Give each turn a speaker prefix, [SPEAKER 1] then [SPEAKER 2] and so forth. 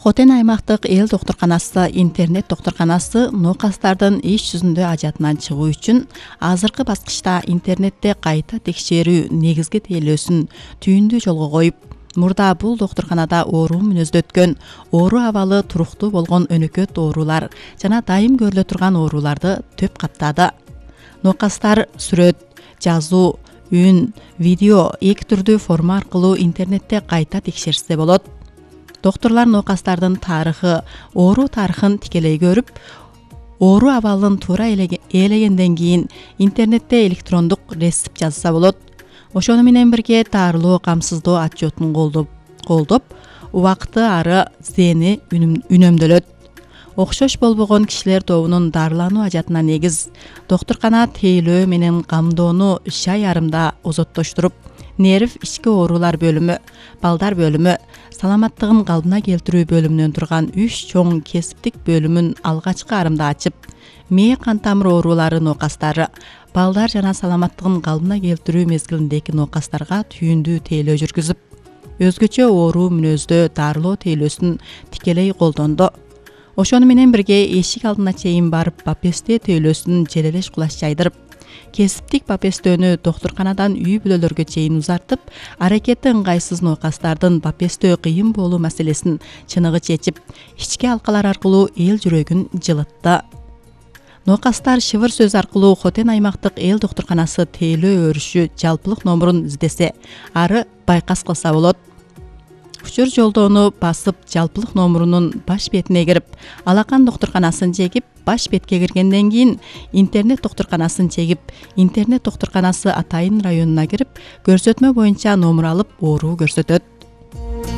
[SPEAKER 1] Хотен аймактык эл доктурканасы интернет доктурканасы ноокастардын иш жүзүндө ажатынан чыгуу үчүн азыркы баскычта интернетте кайта текшерүү негизги тейлөөсүн түйүндүү жолго коюп, мурда бул доктурканада оору мүнөздө өткөн, оору абалы туруктуу болгон өнөкөт оорулар жана дайым көрүлө турган ооруларды төп каптады. Ноокастар сүрөт, жазуу, үн, видео эки түрдүү форма аркылуу интернетте кайта текшерсе болот. Доктурлар ноокастардын тарыхы, оору тарыхын тикелей көрүп, оору абалын туура ээлегенден кийин интернетте электрондук рецепт жазса болот. Ошону менен бирге дарылоо камсыздоо отчетун колдоп, убакыты ары зээни үнөмдөлөт. Окшош болбогон кишилер тобунун дарылануу ажатына негиз доктуркана тейлөө менен камдоону шай арымда озоттоштуруп, нерв ички оорулар бөлүмү, балдар бөлүмү, саламаттыгын калыбына келтирүү бөлүмүнөн турган 3 чоң кесиптик бөлүмүн алгачкы арымда ачып, мээ кан тамыр оорулары ноокастары, балдар жана саламаттыгын калыбына келтирүү мезгилиндеги ноокастарга түйүндүү тейлөө жүргүзүп, өзгөчө оору мүнөздө дарылоо тейлөөсүн тикелей колдонду. Ошону менен бирге эшик алдына чейин барып бапестөө тейлөөсүн желелеш кулаш жайдырып, кесиптик бапестөөнү доктурканадан үй бүлөлөргө чейин узартып, аракети ыңгайсыз ноокастардын бапестөө кыйын болуу маселесин чыныгы чечип, ички алкалар аркылуу эл жүрөгүн жылытты. Ноокастар шыбыр сөз аркылуу Хотен аймактык эл доктурканасы тейлөө өрүшү жалпылык номурун издесе, ары байкас кылса болот. Учур жолдоону басып жалпылык номурунун баш бетине кирип, алакан доктурканасын чегип, баш бетке киргенден кийин интернет доктурканасын чегип, интернет доктурканасы Атайын районуна кирип, көрсөтмө боюнча номур алып, оору көрсөтөт.